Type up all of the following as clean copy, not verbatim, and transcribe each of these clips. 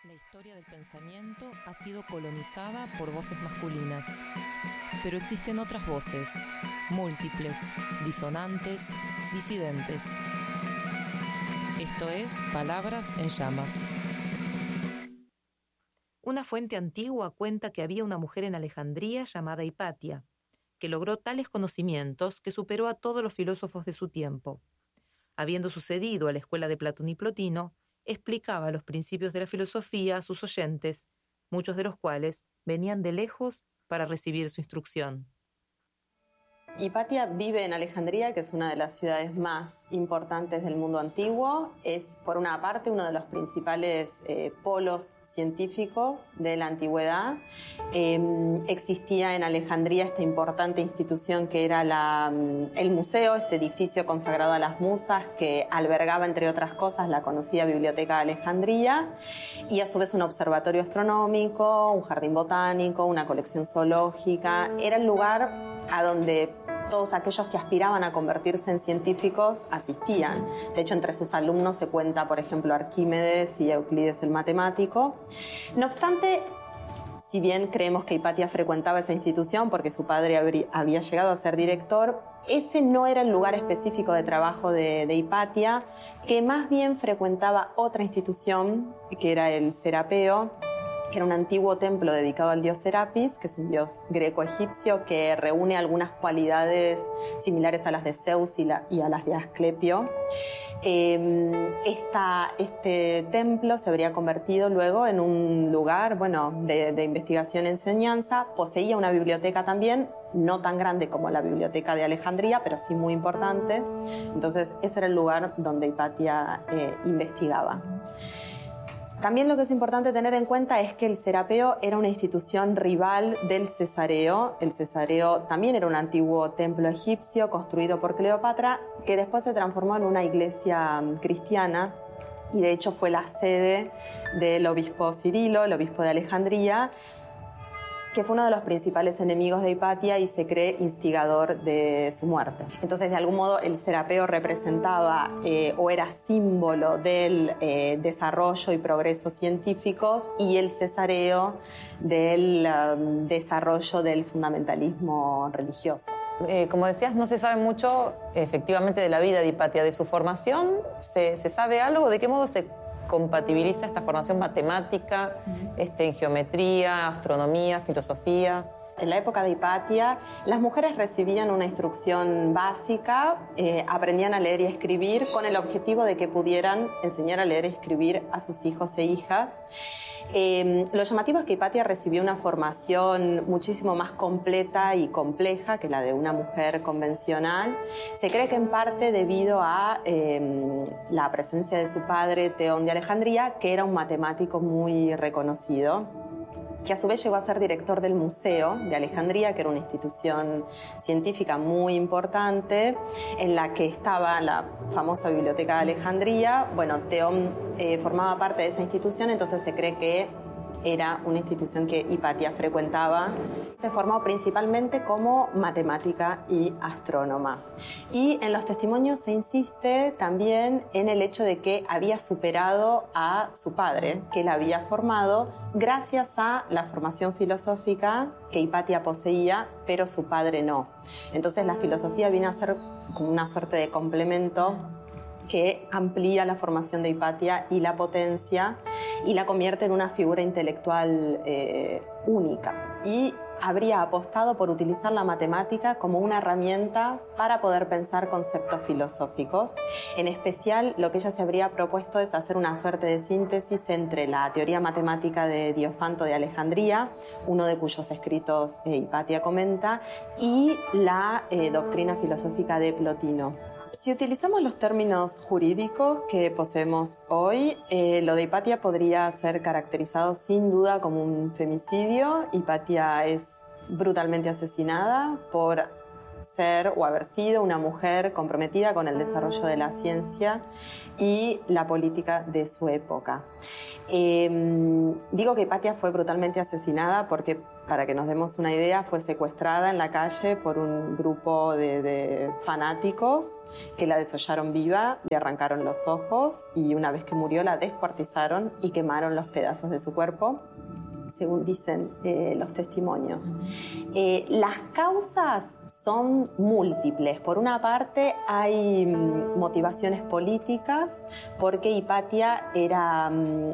La historia del pensamiento ha sido colonizada por voces masculinas, pero existen otras voces, múltiples, disonantes, disidentes. Esto es Palabras en Llamas. Una fuente antigua cuenta que había una mujer en Alejandría llamada Hipatia, que logró tales conocimientos que superó a todos los filósofos de su tiempo. Habiendo sucedido a la escuela de Platón y Plotino, explicaba los principios de la filosofía a sus oyentes, muchos de los cuales venían de lejos para recibir su instrucción. Hipatia vive en Alejandría, que es una de las ciudades más importantes del mundo antiguo. Es, por una parte, uno de los principales polos científicos de la antigüedad. Existía en Alejandría esta importante institución que era el museo, este edificio consagrado a las musas, que albergaba, entre otras cosas, la conocida Biblioteca de Alejandría, y a su vez un observatorio astronómico, un jardín botánico, una colección zoológica. Era el lugar a donde todos aquellos que aspiraban a convertirse en científicos asistían. De hecho, entre sus alumnos se cuenta, por ejemplo, Arquímedes y Euclides el matemático. No obstante, si bien creemos que Hipatia frecuentaba esa institución porque su padre había llegado a ser director, ese no era el lugar específico de trabajo de Hipatia, que más bien frecuentaba otra institución, que era el Serapeo, que era un antiguo templo dedicado al dios Serapis, que es un dios greco-egipcio que reúne algunas cualidades similares a las de Zeus y a las de Asclepio. Este templo se habría convertido luego en un lugar, de investigación y enseñanza. Poseía una biblioteca también, no tan grande como la biblioteca de Alejandría, pero sí muy importante. Entonces, ese era el lugar donde Hipatia investigaba. También lo que es importante tener en cuenta es que el Serapeo era una institución rival del Cesareo. El Cesareo también era un antiguo templo egipcio construido por Cleopatra, que después se transformó en una iglesia cristiana y de hecho fue la sede del obispo Cirilo, el obispo de Alejandría, que fue uno de los principales enemigos de Hipatia y se cree instigador de su muerte. Entonces, de algún modo, el Serapeo representaba o era símbolo del desarrollo y progreso científicos y el Cesareo del desarrollo del fundamentalismo religioso. Como decías, no se sabe mucho efectivamente de la vida de Hipatia, de su formación. ¿Se sabe algo? ¿De qué modo se compatibiliza esta formación matemática en geometría, astronomía, filosofía? En la época de Hipatia, las mujeres recibían una instrucción básica, aprendían a leer y a escribir con el objetivo de que pudieran enseñar a leer y escribir a sus hijos e hijas. Lo llamativo es que Hipatia recibió una formación muchísimo más completa y compleja que la de una mujer convencional. Se cree que en parte debido a la presencia de su padre, Teón de Alejandría, que era un matemático muy reconocido, que a su vez llegó a ser director del Museo de Alejandría, que era una institución científica muy importante, en la que estaba la famosa Biblioteca de Alejandría. Teón formaba parte de esa institución, entonces se cree que era una institución que Hipatia frecuentaba. Se formó principalmente como matemática y astrónoma. Y en los testimonios se insiste también en el hecho de que había superado a su padre, que la había formado gracias a la formación filosófica que Hipatia poseía, pero su padre no. Entonces la filosofía viene a ser como una suerte de complemento que amplía la formación de Hipatia y la potencia y la convierte en una figura intelectual única. Y habría apostado por utilizar la matemática como una herramienta para poder pensar conceptos filosóficos. En especial, lo que ella se habría propuesto es hacer una suerte de síntesis entre la teoría matemática de Diofanto de Alejandría, uno de cuyos escritos Hipatia comenta, y la doctrina filosófica de Plotino. Si utilizamos los términos jurídicos que poseemos hoy, lo de Hipatia podría ser caracterizado sin duda como un femicidio. Hipatia es brutalmente asesinada por ser o haber sido una mujer comprometida con el desarrollo de la ciencia y la política de su época. Digo que Hipatia fue brutalmente asesinada porque, para que nos demos una idea, fue secuestrada en la calle por un grupo de fanáticos que la desollaron viva, le arrancaron los ojos y una vez que murió la descuartizaron y quemaron los pedazos de su cuerpo, según dicen los testimonios. Las causas son múltiples. Por una parte hay motivaciones políticas, porque Hipatia era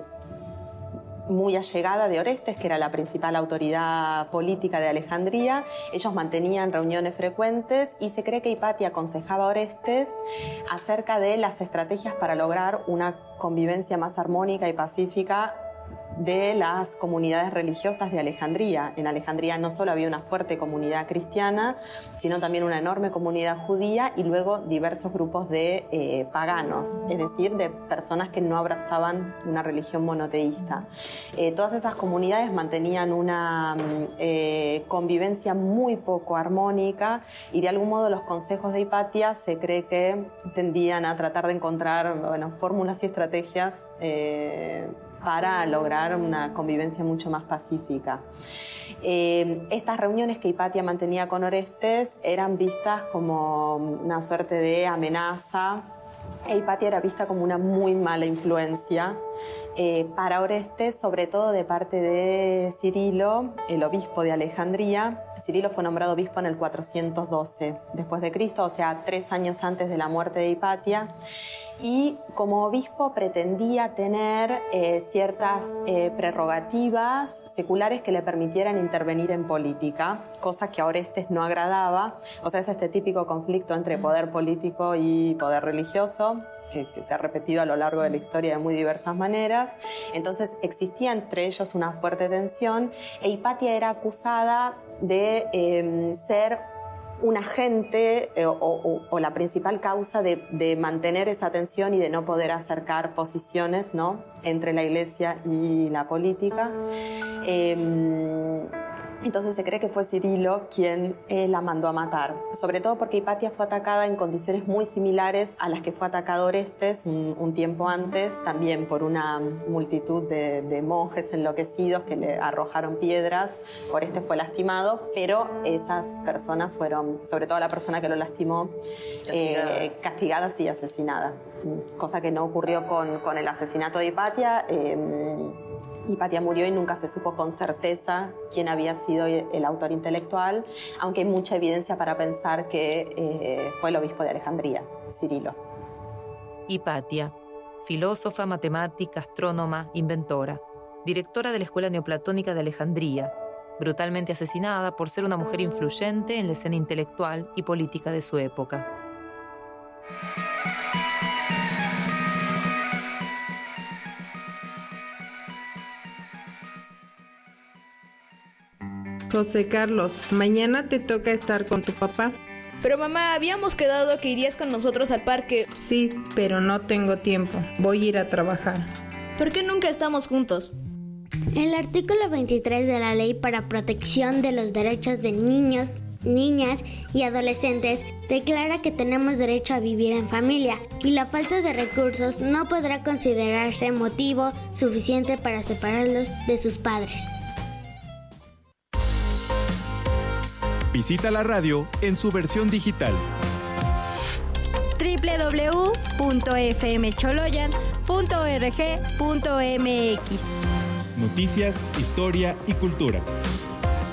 muy allegada de Orestes, que era la principal autoridad política de Alejandría. Ellos mantenían reuniones frecuentes y se cree que Hipatia aconsejaba a Orestes acerca de las estrategias para lograr una convivencia más armónica y pacífica de las comunidades religiosas de Alejandría. En Alejandría no solo había una fuerte comunidad cristiana, sino también una enorme comunidad judía y luego diversos grupos de paganos, es decir, de personas que no abrazaban una religión monoteísta. Todas esas comunidades mantenían una convivencia muy poco armónica y de algún modo los consejos de Hipatia se cree que tendían a tratar de encontrar fórmulas y estrategias para lograr una convivencia mucho más pacífica. Estas reuniones que Hipatia mantenía con Orestes eran vistas como una suerte de amenaza. Hipatia era vista como una muy mala influencia para Orestes, sobre todo de parte de Cirilo, el obispo de Alejandría. Cirilo fue nombrado obispo en el 412 después de Cristo, o sea, 3 años antes de la muerte de Hipatia. Y como obispo pretendía tener ciertas prerrogativas seculares que le permitieran intervenir en política, cosa que a Orestes no agradaba. O sea, es este típico conflicto entre poder político y poder religioso, que se ha repetido a lo largo de la historia de muy diversas maneras. Entonces existía entre ellos una fuerte tensión e Hipatia era acusada de ser un agente o la principal causa de mantener esa tensión y de no poder acercar posiciones, ¿no?, entre la Iglesia y la política. Entonces se cree que fue Cirilo quien la mandó a matar, sobre todo porque Hipatia fue atacada en condiciones muy similares a las que fue atacado Orestes un tiempo antes, también por una multitud de monjes enloquecidos que le arrojaron piedras. Orestes fue lastimado, pero esas personas fueron, sobre todo la persona que lo lastimó, castigadas y asesinadas, cosa que no ocurrió con el asesinato de Hipatia. Hipatia murió y nunca se supo con certeza quién había sido el autor intelectual, aunque hay mucha evidencia para pensar que fue el obispo de Alejandría, Cirilo. Hipatia, filósofa, matemática, astrónoma, inventora, directora de la Escuela Neoplatónica de Alejandría, brutalmente asesinada por ser una mujer influyente en la escena intelectual y política de su época. José Carlos, mañana te toca estar con tu papá. Pero mamá, habíamos quedado que irías con nosotros al parque. Sí, pero no tengo tiempo. Voy a ir a trabajar. ¿Por qué nunca estamos juntos? El artículo 23 de la Ley para Protección de los Derechos de Niños, Niñas y Adolescentes declara que tenemos derecho a vivir en familia y la falta de recursos no podrá considerarse motivo suficiente para separarlos de sus padres. Visita la radio en su versión digital. www.fmcholoyan.org.mx. Noticias, historia y cultura.